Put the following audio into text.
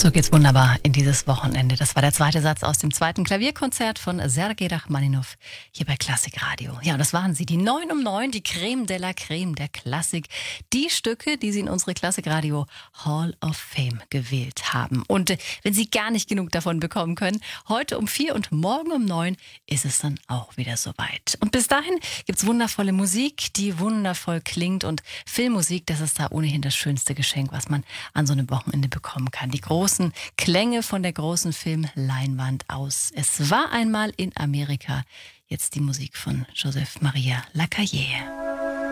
So geht's wunderbar in dieses Wochenende. Das war der zweite Satz aus dem zweiten Klavierkonzert von Sergei Rachmaninow hier bei Klassik Radio. Ja, und das waren sie, die 9 um 9, die Creme de la Creme der Klassik. Die Stücke, die sie in unsere Klassik Radio Hall of Fame gewählt haben. Und wenn Sie gar nicht genug davon bekommen können, heute um 4 und morgen um 9 ist es dann auch wieder soweit. Und bis dahin gibt's wundervolle Musik, die wundervoll klingt. Und Filmmusik, das ist da ohnehin das schönste Geschenk, was man an so einem Wochenende bekommen kann. Die großen Klänge von der großen Filmleinwand aus. Es war einmal in Amerika. Jetzt die Musik von Joseph Maria Lacaille.